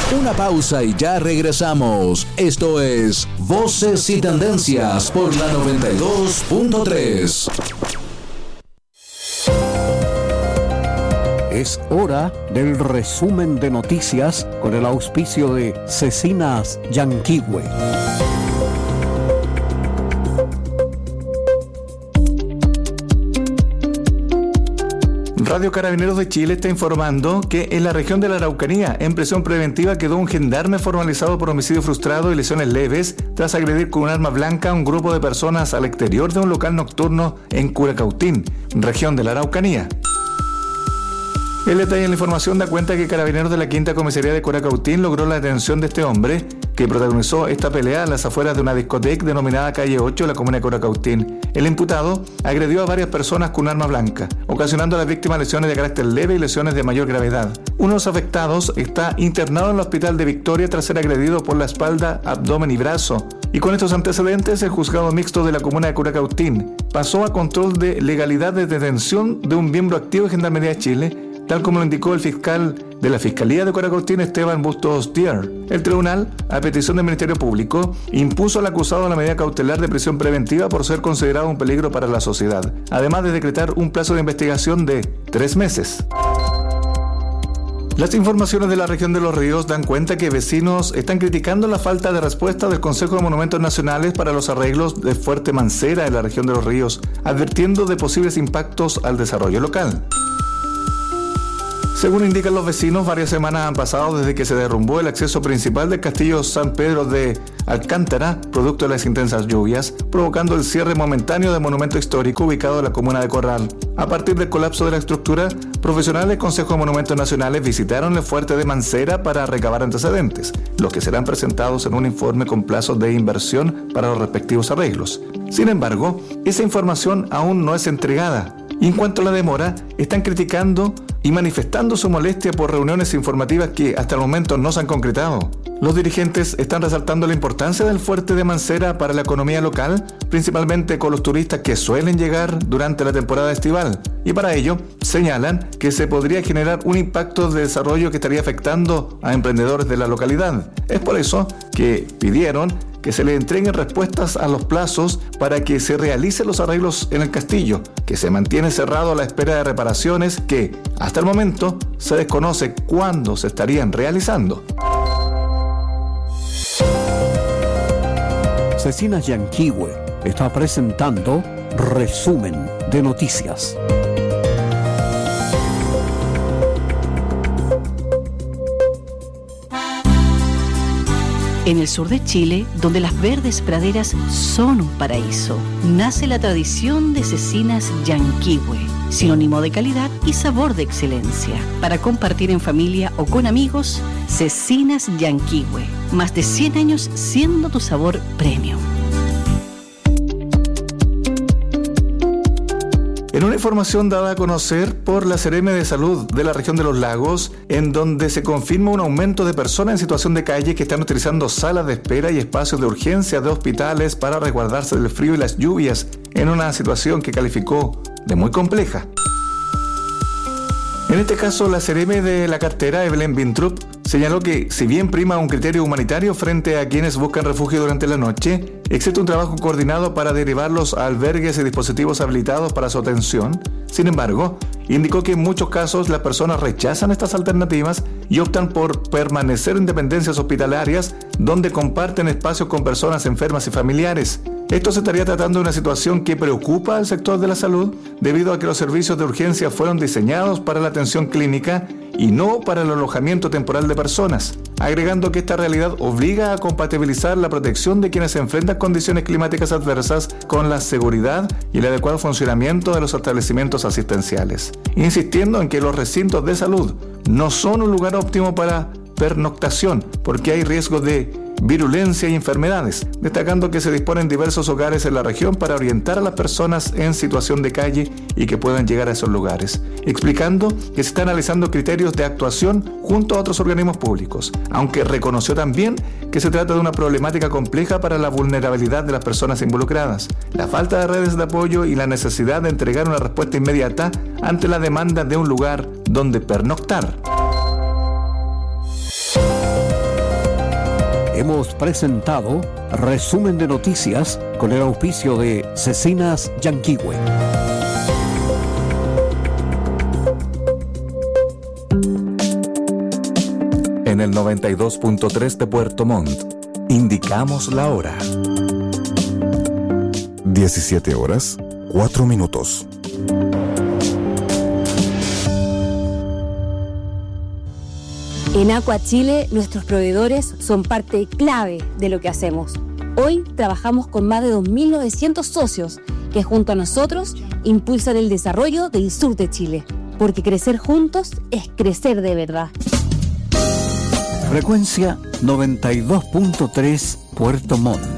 Una pausa y ya regresamos. Esto es Voces y Tendencias por la 92.3. Es hora del resumen de noticias con el auspicio de Cecinas Yanquihue. Radio Carabineros de Chile está informando que en la región de la Araucanía, en prisión preventiva, quedó un gendarme formalizado por homicidio frustrado y lesiones leves tras agredir con un arma blanca a un grupo de personas al exterior de un local nocturno en Curacautín, región de la Araucanía. El detalle en la información da cuenta que Carabineros de la Quinta Comisaría de Curacautín logró la detención de este hombre que protagonizó esta pelea a las afueras de una discoteca denominada Calle 8 de la comuna de Curacautín. El imputado agredió a varias personas con un arma blanca, ocasionando a las víctimas lesiones de carácter leve y lesiones de mayor gravedad. Uno de los afectados está internado en el hospital de Victoria tras ser agredido por la espalda, abdomen y brazo. Y con estos antecedentes, el juzgado mixto de la comuna de Curacautín pasó a control de legalidad de detención de un miembro activo de Gendarmería de Chile, tal como lo indicó el fiscal de la Fiscalía de Curacautín, Esteban Bustos Dier. El tribunal, a petición del Ministerio Público, impuso al acusado la medida cautelar de prisión preventiva por ser considerado un peligro para la sociedad, además de decretar un plazo de investigación de 3 meses. Las informaciones de la región de Los Ríos dan cuenta que vecinos están criticando la falta de respuesta del Consejo de Monumentos Nacionales para los arreglos de Fuerte Mancera en la región de Los Ríos, advirtiendo de posibles impactos al desarrollo local. Según indican los vecinos, varias semanas han pasado desde que se derrumbó el acceso principal del castillo San Pedro de Alcántara, producto de las intensas lluvias, provocando el cierre momentáneo del monumento histórico ubicado en la comuna de Corral. A partir del colapso de la estructura, profesionales del Consejo de Monumentos Nacionales visitaron el fuerte de Mancera para recabar antecedentes, los que serán presentados en un informe con plazos de inversión para los respectivos arreglos. Sin embargo, esa información aún no es entregada. Y en cuanto a la demora, están criticando y manifestando su molestia por reuniones informativas que hasta el momento no se han concretado. Los dirigentes están resaltando la importancia del fuerte de Mancera para la economía local, principalmente con los turistas que suelen llegar durante la temporada estival. Y para ello, señalan que se podría generar un impacto de desarrollo que estaría afectando a emprendedores de la localidad. Es por eso que pidieron que se le entreguen respuestas a los plazos para que se realicen los arreglos en el castillo, que se mantiene cerrado a la espera de reparaciones que, hasta el momento, se desconoce cuándo se estarían realizando. Cecinas Yanquihue está presentando Resumen de Noticias. En el sur de Chile, donde las verdes praderas son un paraíso, nace la tradición de Cecinas Yanquihue, sinónimo de calidad y sabor de excelencia. Para compartir en familia o con amigos, Cecinas Yanquihue, más de 100 años siendo tu sabor premium. En una información dada a conocer por la Seremi de Salud de la región de Los Lagos, en donde se confirma un aumento de personas en situación de calle que están utilizando salas de espera y espacios de urgencia de hospitales para resguardarse del frío y las lluvias, en una situación que calificó de muy compleja. En este caso, la Seremi de la cartera, Evelyn Bintrup, señaló que si bien prima un criterio humanitario frente a quienes buscan refugio durante la noche, existe un trabajo coordinado para derivarlos a albergues y dispositivos habilitados para su atención. Sin embargo, indicó que en muchos casos las personas rechazan estas alternativas y optan por permanecer en dependencias hospitalarias donde comparten espacios con personas enfermas y familiares. Esto se estaría tratando de una situación que preocupa al sector de la salud debido a que los servicios de urgencia fueron diseñados para la atención clínica y no para el alojamiento temporal de personas, agregando que esta realidad obliga a compatibilizar la protección de quienes enfrentan condiciones climáticas adversas con la seguridad y el adecuado funcionamiento de los establecimientos asistenciales, insistiendo en que los recintos de salud no son un lugar óptimo para pernoctación porque hay riesgo de virulencia y enfermedades, destacando que se disponen diversos hogares en la región para orientar a las personas en situación de calle y que puedan llegar a esos lugares, explicando que se están analizando criterios de actuación junto a otros organismos públicos, aunque reconoció también que se trata de una problemática compleja para la vulnerabilidad de las personas involucradas, la falta de redes de apoyo y la necesidad de entregar una respuesta inmediata ante la demanda de un lugar donde pernoctar. Hemos presentado Resumen de Noticias con el auspicio de Cecinas Yanquihue. En el 92.3 de Puerto Montt, indicamos la hora. 17 horas, 4 minutos. En Aqua Chile, nuestros proveedores son parte clave de lo que hacemos. Hoy trabajamos con más de 2.900 socios que junto a nosotros impulsan el desarrollo del sur de Chile. Porque crecer juntos es crecer de verdad. Frecuencia 92.3 Puerto Montt.